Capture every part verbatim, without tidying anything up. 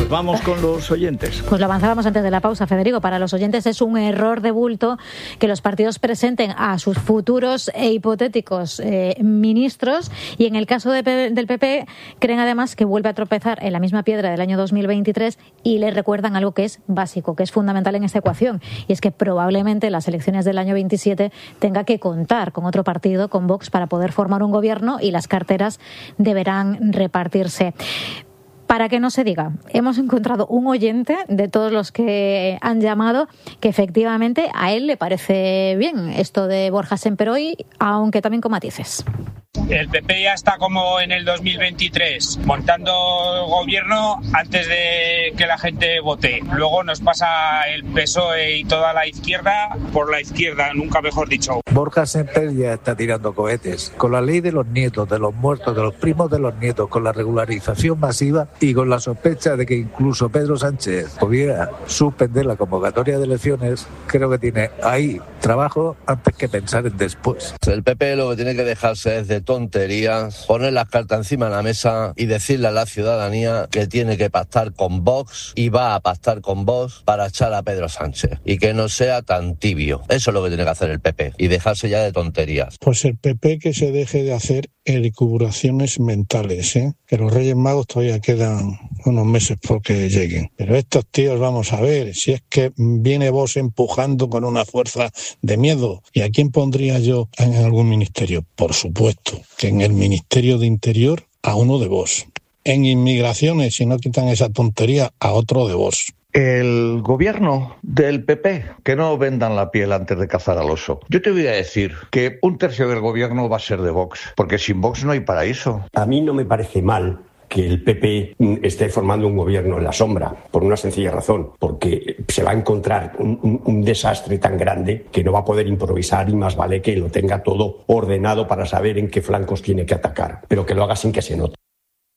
Pues vamos con los oyentes. Pues lo avanzábamos antes de la pausa, Federico. Para los oyentes es un error de bulto que los partidos presenten a sus futuros e hipotéticos eh, ministros, y en el caso de, del P P creen además que vuelve a tropezar en la misma piedra del año dos mil veintitrés y le recuerdan algo que es básico, que es fundamental en esta ecuación, y es que probablemente las elecciones del año veintisiete tenga que contar con otro partido, con Vox, para poder formar un gobierno, y las carteras deberán repartirse. Para que no se diga, hemos encontrado un oyente de todos los que han llamado que efectivamente a él le parece bien esto de Borja Sémper hoy, aunque también con matices. El P P ya está como en el dos mil veintitrés, montando gobierno antes de que la gente vote. Luego nos pasa el P S O E y toda la izquierda por la izquierda, nunca mejor dicho. Borja Sémper ya está tirando cohetes. Con la ley de los nietos, de los muertos, de los primos de los nietos, con la regularización masiva y con la sospecha de que incluso Pedro Sánchez pudiera suspender la convocatoria de elecciones, creo que tiene ahí trabajo antes que pensar en después. El P P lo que tiene que dejarse es de tonterías, poner las cartas encima de la mesa y decirle a la ciudadanía que tiene que pactar con Vox y va a pactar con Vox para echar a Pedro Sánchez, y que no sea tan tibio. Eso es lo que tiene que hacer el P P, y dejarse ya de tonterías. Pues el P P que se deje de hacer elucubraciones mentales, ¿eh? Que los Reyes Magos todavía quedan unos meses porque lleguen. Pero estos tíos, vamos a ver, si es que viene Vox empujando con una fuerza de miedo. ¿Y a quién pondría yo en algún ministerio? Por supuesto que en el Ministerio de Interior a uno de Vox. En inmigraciones, si no quitan esa tontería, a otro de Vox. El gobierno del P P, que no vendan la piel antes de cazar al oso. Yo te voy a decir que un tercio del gobierno va a ser de Vox, porque sin Vox no hay paraíso. A mí no me parece mal que el P P esté formando un gobierno en la sombra, por una sencilla razón, porque se va a encontrar un, un, un desastre tan grande que no va a poder improvisar, y más vale que lo tenga todo ordenado para saber en qué flancos tiene que atacar, pero que lo haga sin que se note.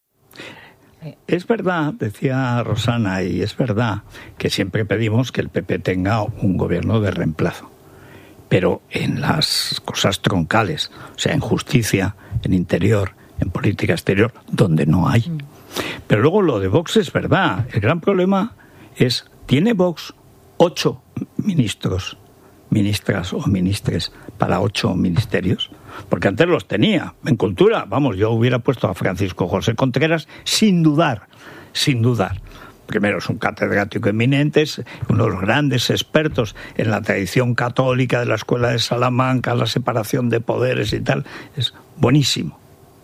Es verdad, decía Rosana, y es verdad que siempre pedimos que el P P tenga un gobierno de reemplazo, pero en las cosas troncales, o sea, en justicia, en interior, en política exterior, donde no hay. Pero luego lo de Vox es verdad. El gran problema es, ¿tiene Vox ocho ministros, ministras o ministres para ocho ministerios? Porque antes los tenía. En cultura, vamos, yo hubiera puesto a Francisco José Contreras sin dudar, sin dudar. Primero, es un catedrático eminente, es uno de los grandes expertos en la tradición católica de la Escuela de Salamanca, la separación de poderes y tal. Es buenísimo.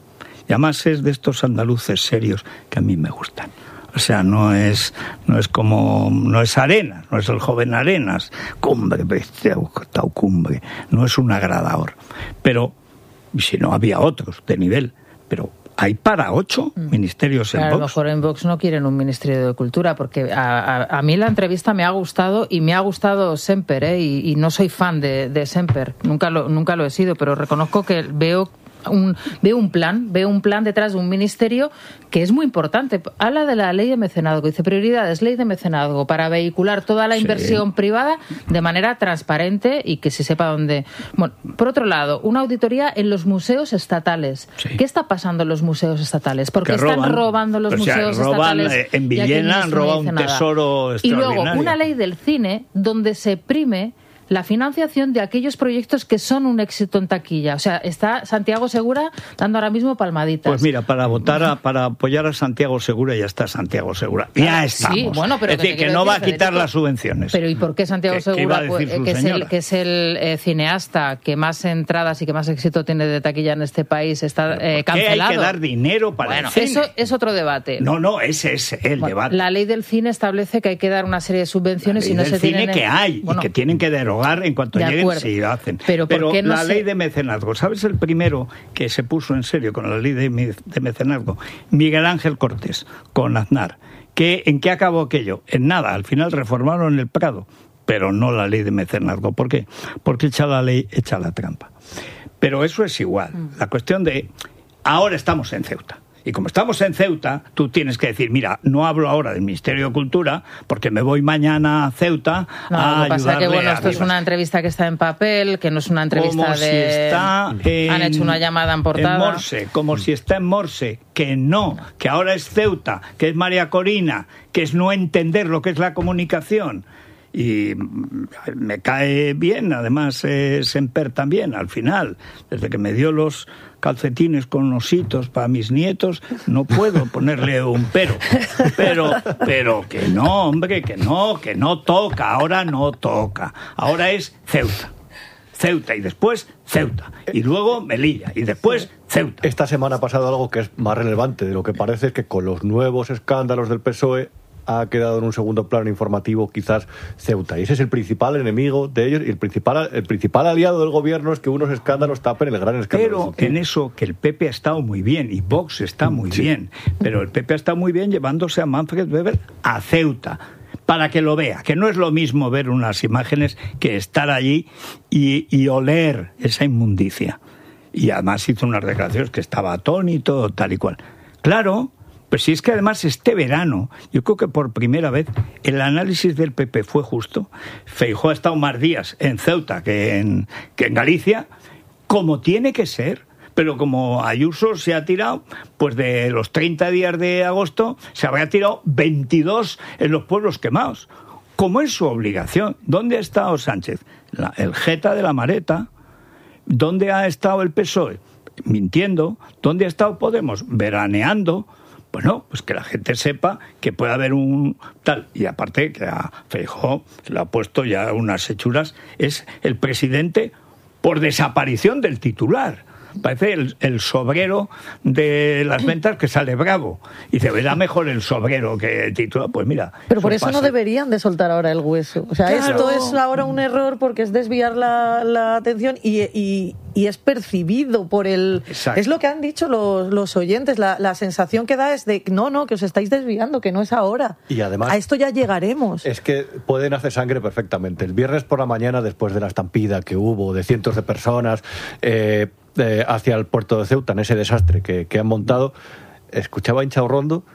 Y además es de estos andaluces serios que a mí me gustan. O sea, no es no es como no es Arenas, no es el joven Arenas, cumbre, tau cumbre, no es un agradador. Pero si no, había otros de nivel, pero hay para ocho ministerios en Vox. A lo mejor en Vox no quieren un ministerio de cultura, porque a, a, a mí la entrevista me ha gustado, y me ha gustado Sémper, ¿eh? y, y no soy fan de, de Sémper, nunca lo, nunca lo he sido, pero reconozco que veo Un, veo un plan, veo un plan detrás de un ministerio que es muy importante. Habla de la ley de mecenazgo, dice prioridades, ley de mecenazgo, para vehicular toda la inversión sí. privada de manera transparente y que se sepa dónde. Bueno, por otro lado, una auditoría en los museos estatales. Sí. ¿Qué está pasando en los museos estatales? Porque están roban, robando los pues museos ya, roban, Eh, estatales. en Villena han robado un tesoro nada. extraordinario. Y luego una ley del cine donde se prime la financiación de aquellos proyectos que son un éxito en taquilla. O sea, está Santiago Segura dando ahora mismo palmaditas. Pues mira, para votar, a, para apoyar a Santiago Segura ya está Santiago Segura. Ya estamos. Sí, bueno, pero es decir, que, que no va a quitar Federico, las subvenciones. Pero ¿y por qué Santiago ¿Qué, Segura, qué pues, que, es el, que es el eh, cineasta que más entradas y que más éxito tiene de taquilla en este país, está eh, cancelado? Hay que dar dinero para bueno, el cine. Eso es otro debate. No, no, ese es el bueno, debate. La ley del cine establece que hay que dar una serie de subvenciones y no se tienen... La ley del cine que hay, bueno, y que tienen que derogar en cuanto lleguen. Sí, lo hacen. Pero, Pero ¿por qué no la se... ley de mecenazgo, ¿sabes el primero que se puso en serio con la ley de, de mecenazgo? Miguel Ángel Cortés, con Aznar. ¿Qué, ¿En qué acabó aquello? En nada, al final reformaron el Prado, pero no la ley de mecenazgo. ¿Por qué? Porque echa la ley, echa la trampa. Pero eso es igual. La cuestión de... Ahora estamos en Ceuta. Y como estamos en Ceuta, tú tienes que decir, mira, no hablo ahora del Ministerio de Cultura porque me voy mañana a Ceuta no, a lo que pasa es que, bueno, esto a... es una entrevista que está en papel, que no es una entrevista como de... Si está en... Han hecho una llamada en portada. En Morse, como si está en Morse, que no, que ahora es Ceuta, que es María Corina, que es no entender lo que es la comunicación. Y me cae bien, además, eh, Semper también, al final. Desde que me dio los calcetines con ositos para mis nietos, no puedo ponerle un pero. Pero, pero que no, hombre, que no, que no toca, ahora no toca. Ahora es Ceuta. Ceuta y después Ceuta. Y luego Melilla y después Ceuta. Esta semana ha pasado algo que es más relevante. De lo que parece es que con los nuevos escándalos del P S O E ha quedado en un segundo plano informativo quizás Ceuta. Y ese es el principal enemigo de ellos y el principal, el principal aliado del gobierno es que unos escándalos tapen el gran escándalo. Pero en eso que el P P ha estado muy bien y Vox está muy sí. bien, pero el P P ha estado muy bien llevándose a Manfred Weber a Ceuta para que lo vea, que no es lo mismo ver unas imágenes que estar allí y, y oler esa inmundicia. Y además hizo unas declaraciones que estaba atónito, tal y cual. Claro. Pues si es que además este verano, yo creo que por primera vez el análisis del P P fue justo. Feijóo ha estado más días en Ceuta que en, que en Galicia, como tiene que ser. Pero como Ayuso se ha tirado, pues de los treinta días de agosto, se habría tirado veintidós en los pueblos quemados. Como es su obligación. ¿Dónde ha estado Sánchez? La, el jeta de la Mareta. ¿Dónde ha estado el P S O E? Mintiendo. ¿Dónde ha estado Podemos? Veraneando. Bueno, pues que la gente sepa que puede haber un tal. Y aparte que a Feijóo se le ha puesto ya unas hechuras. Es el presidente por desaparición del titular. Parece el, el sobrero de las ventas que sale bravo. Y se verá mejor el sobrero que el titular. Pues mira. Pero por eso pasa. No deberían de soltar ahora el hueso. O sea, claro. Esto es ahora un error porque es desviar la, la atención y, y, y es percibido por el... Exacto. Es lo que han dicho los, los oyentes. La, la sensación que da es de no, no, que os estáis desviando, que no es ahora. Y además... A esto ya llegaremos. Es que pueden hacer sangre perfectamente. El viernes por la mañana, después de la estampida que hubo de cientos de personas... Eh, Eh, hacia el puerto de Ceuta, en ese desastre que, que han montado, escuchaba a Inchaurrondo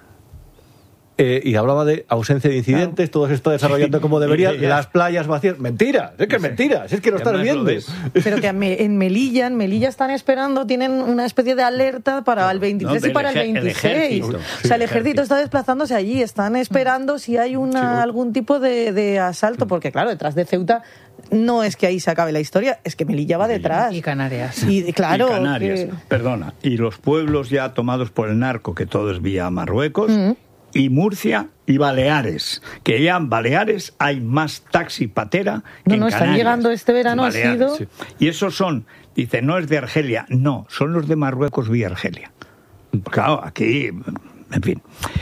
eh, y hablaba de ausencia de incidentes, todo se está desarrollando como debería, las playas vacías. Mentira, es que es mentira, es que lo estás viendo. Pero que en Melilla, en Melilla están esperando, tienen una especie de alerta para no, el veintitrés no, y para el veintiséis. El o sea, el ejército está desplazándose allí, están esperando si hay una, sí. algún tipo de, de asalto, porque claro, detrás de Ceuta no es que ahí se acabe la historia, es que Melilla va detrás. Y Canarias. Y claro. Y Canarias, que... perdona. Y los pueblos ya tomados por el narco, que todo es vía Marruecos, uh-huh. y Murcia y Baleares, que ya en Baleares hay más taxi patera que no, en no, Canarias. Están llegando este verano, ha sido... Sí. Y esos son, dice, no es de Argelia, no, son los de Marruecos vía Argelia. Claro, aquí, en fin...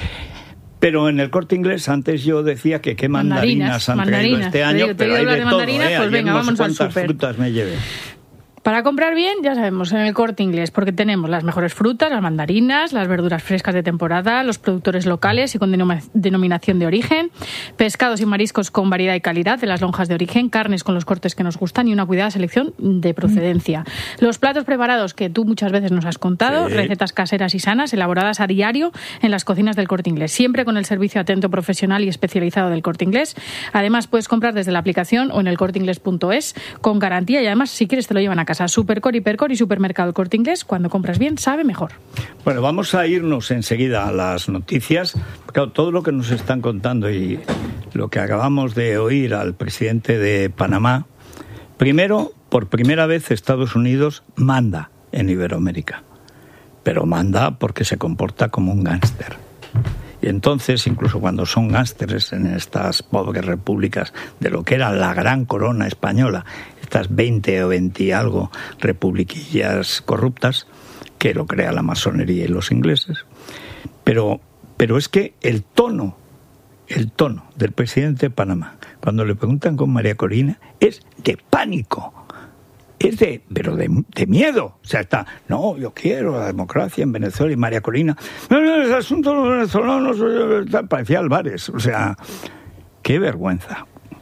Pero en el Corte Inglés, antes yo decía que qué mandarinas, mandarinas han traído este año, te digo, te pero hay de, de todo, mandarinas, ¿eh? Pues venga, no vamos sé al cuántas súper. frutas me llevé. Para comprar bien, ya sabemos, en el Corte Inglés, porque tenemos las mejores frutas, las mandarinas, las verduras frescas de temporada, los productores locales y con denom- denominación de origen, pescados y mariscos con variedad y calidad de las lonjas de origen, carnes con los cortes que nos gustan y una cuidada selección de procedencia. Mm. Los platos preparados que tú muchas veces nos has contado, sí. Recetas caseras y sanas, elaboradas a diario en las cocinas del Corte Inglés, siempre con el servicio atento, profesional y especializado del Corte Inglés. Además, puedes comprar desde la aplicación o en el corte inglés punto es con garantía y además, si quieres, te lo llevan a casa. Supercor, Hipercor y Supermercado Corte Inglés, cuando compras bien, sabe mejor. Bueno, vamos a irnos enseguida a las noticias. Claro, todo lo que nos están contando y lo que acabamos de oír al presidente de Panamá. Primero, por primera vez Estados Unidos manda en Iberoamérica, pero manda porque se comporta como un gángster. Y entonces, incluso cuando son gángsters en estas pobres repúblicas de lo que era la gran corona española, estas veinte o veinte y algo republiquillas corruptas, que lo crea la masonería y los ingleses. Pero, pero es que el tono, el tono del presidente de Panamá, cuando le preguntan con María Corina, es de pánico. Es de, pero de, de miedo. O sea, está, no, yo quiero la democracia en Venezuela y María Corina. No, no, el asunto de los venezolanos parecía Álvarez. O sea, qué vergüenza.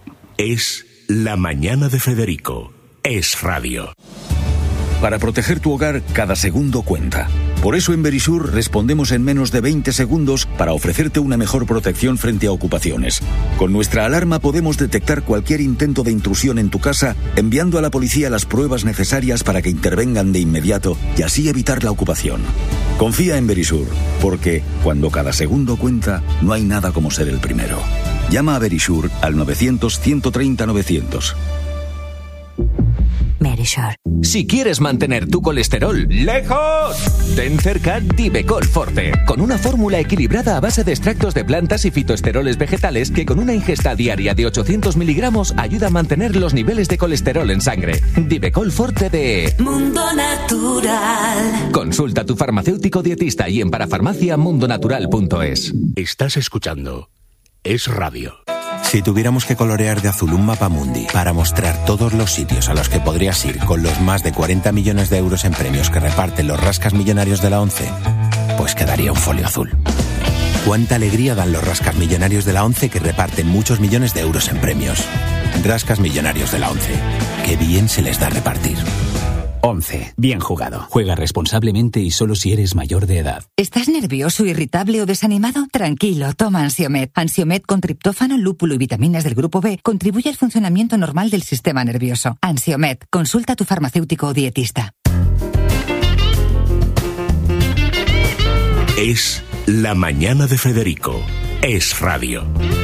Es La Mañana de Federico. Es radio. Para proteger tu hogar, cada segundo cuenta. Por eso en Verisur respondemos en menos de veinte segundos para ofrecerte una mejor protección frente a ocupaciones. Con nuestra alarma podemos detectar cualquier intento de intrusión en tu casa, enviando a la policía las pruebas necesarias para que intervengan de inmediato y así evitar la ocupación. Confía en Verisur, porque cuando cada segundo cuenta, no hay nada como ser el primero. Llama a Verisur al novecientos, ciento treinta, novecientos. Verisur. Si quieres mantener tu colesterol lejos, ten cerca Divecol Forte, con una fórmula equilibrada a base de extractos de plantas y fitoesteroles vegetales que con una ingesta diaria de ochocientos miligramos ayuda a mantener los niveles de colesterol en sangre. Divecol Forte de Mundo Natural. Consulta a tu farmacéutico dietista y en parafarmacia mundonatural punto es. Estás escuchando Es Radio. Si tuviéramos que colorear de azul un mapa mundi para mostrar todos los sitios a los que podrías ir con los más de cuarenta millones de euros en premios que reparten los rascas millonarios de la ONCE, pues quedaría un folio azul. Cuánta alegría dan los rascas millonarios de la ONCE que reparten muchos millones de euros en premios. Rascas millonarios de la ONCE. Qué bien se les da repartir. once. Bien jugado. Juega responsablemente y solo si eres mayor de edad. ¿Estás nervioso, irritable o desanimado? Tranquilo, toma Ansiomed. Ansiomed con triptófano, lúpulo y vitaminas del grupo B contribuye al funcionamiento normal del sistema nervioso. Ansiomed. Consulta a tu farmacéutico o dietista. Es La Mañana de Federico. Es Radio.